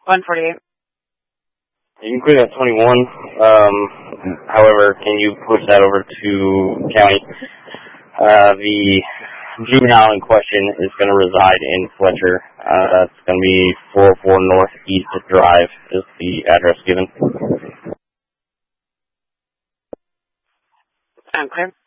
148. You can clear that 21. However, can you push that over to county? The juvenile in question is going to reside in Fletcher. That's going to be 404 Northeast Drive is the address given. I'm clear.